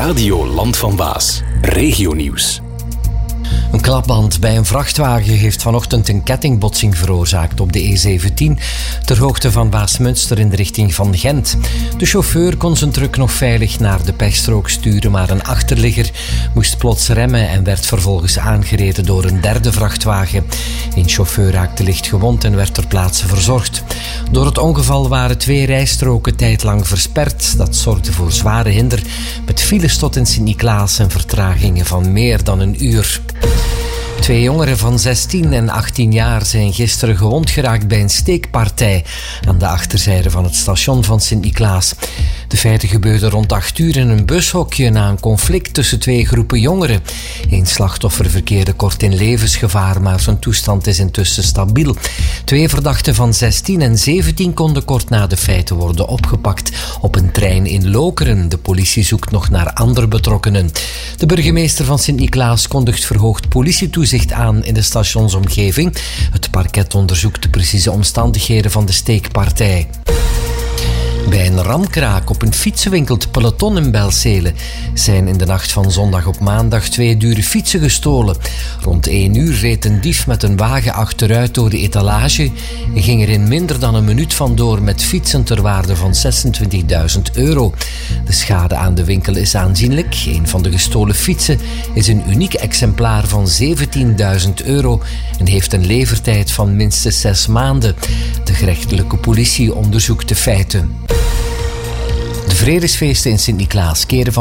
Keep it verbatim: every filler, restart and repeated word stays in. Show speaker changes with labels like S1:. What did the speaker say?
S1: Radio Land van Waas. Regionieuws.
S2: Een klapband bij een vrachtwagen heeft vanochtend een kettingbotsing veroorzaakt op de E zeventien ter hoogte van Waasmunster in de richting van Gent. De chauffeur kon zijn truck nog veilig naar de pechstrook sturen, maar een achterligger moest plots remmen en werd vervolgens aangereden door een derde vrachtwagen. Een chauffeur raakte licht gewond en werd ter plaatse verzorgd. Door het ongeval waren twee rijstroken tijdlang versperd. Dat zorgde voor zware hinder met files tot in Sint-Niklaas en vertragingen van meer dan een uur. Twee jongeren van zestien en achttien jaar zijn gisteren gewond geraakt bij een steekpartij aan de achterzijde van het station van Sint-Niklaas. De feiten gebeurden rond acht uur in een bushokje na een conflict tussen twee groepen jongeren. Eén slachtoffer verkeerde kort in levensgevaar, maar zijn toestand is intussen stabiel. Twee verdachten van zestien en zeventien konden kort na de feiten worden opgepakt op een trein in Lokeren. De politie zoekt nog naar andere betrokkenen. De burgemeester van Sint-Niklaas kondigt verhoogd politietoezicht aan in de stationsomgeving. Het parket onderzoekt de precieze omstandigheden van de steekpartij. Bij een ramkraak op een fietsenwinkel te Peloton in Belzele zijn in de nacht van zondag op maandag twee dure fietsen gestolen. Rond één uur reed een dief met een wagen achteruit door de etalage en ging er in minder dan een minuut vandoor met fietsen ter waarde van zesentwintigduizend euro. De schade aan de winkel is aanzienlijk. Een van de gestolen fietsen is een uniek exemplaar van zeventienduizend euro en heeft een levertijd van minstens zes maanden. De gerechtelijke politie onderzoekt de feiten. De vredesfeesten in Sint-Niklaas keren van